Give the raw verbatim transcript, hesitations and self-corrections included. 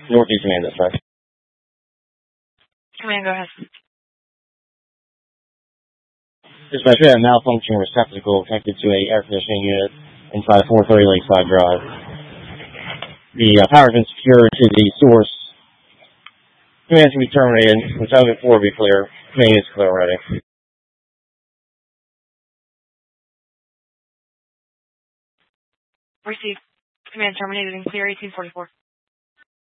Northeast Command, that's right. Command, go ahead. Dispatch, we had a malfunctioning receptacle connected to a air conditioning unit inside four thirty Lakeside Drive. The uh, power has been secured to the source. Command can be terminated, which I would four be clear. Command is clear already. Receive. Command terminated and clear eighteen forty-four.